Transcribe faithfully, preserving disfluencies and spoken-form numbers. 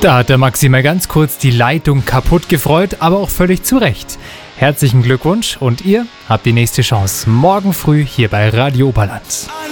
Da hat der Maxi mal ganz kurz die Leitung kaputt gefreut, aber auch völlig zu Recht. Herzlichen Glückwunsch und ihr habt die nächste Chance morgen früh hier bei Radio Oberland.